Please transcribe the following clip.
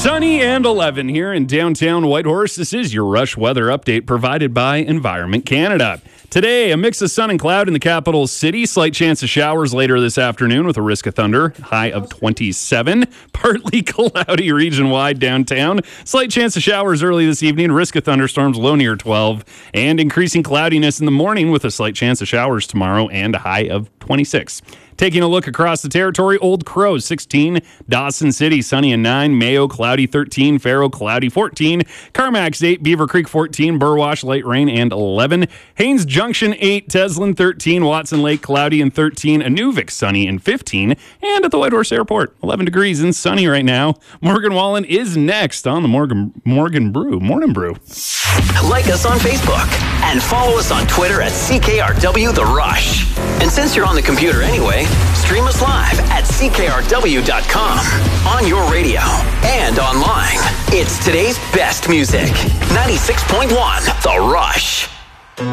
Sunny and 11 here in downtown Whitehorse. This is your Rush weather update provided by Environment Canada. Today, a mix of sun and cloud in the capital city. Slight chance of showers later this afternoon with a risk of thunder. High of 27. Partly cloudy region-wide downtown. Slight chance of showers early this evening. Risk of thunderstorms low near 12. And increasing cloudiness in the morning with a slight chance of showers tomorrow and a high of 26. Taking a look across the territory, Old Crow 16, Dawson City sunny and 9, Mayo cloudy 13, Faro cloudy 14, Carmacks 8, Beaver Creek 14, Burwash light rain and 11, Haines Junction 8, Teslin 13, Watson Lake cloudy and 13, Inuvik sunny and 15, and at the Whitehorse Airport 11 degrees and sunny right now. Morgan Wallen is next on the Morning Brew. Like us on Facebook and follow us on Twitter at CKRW The Rush. And since you're on the computer anyway, stream us live at CKRW.com, on your radio, and online. It's today's best music. 96.1 The Rush.